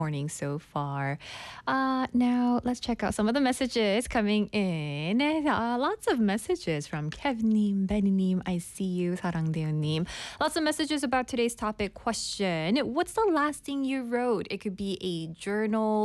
morning so far. Now, let's check out some of the messages coming in. Lots of messages from Kev님, Benny님, I see you, 사랑대요님. Lots of messages about today's topic question. What's the last thing you wrote? It could be a journal,